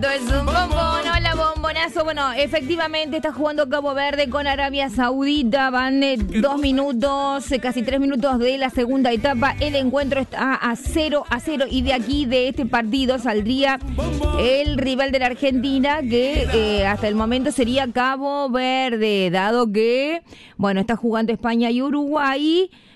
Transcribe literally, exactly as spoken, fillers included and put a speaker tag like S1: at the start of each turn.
S1: Es un bombón, hola bombonazo. Bueno, efectivamente está jugando Cabo Verde con Arabia Saudita. Van eh, dos minutos, eh, casi tres minutos de la segunda etapa. El encuentro está a cero a cero. Y de aquí, de este partido, saldría el rival de la Argentina, que eh, hasta el momento sería Cabo Verde, dado que, bueno, está jugando España y Uruguay.